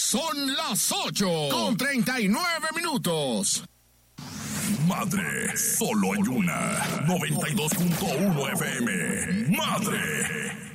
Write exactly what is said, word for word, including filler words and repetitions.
Son las ocho con treinta y nueve minutos. Madre, solo hay una. noventa y dos punto uno F M. Madre.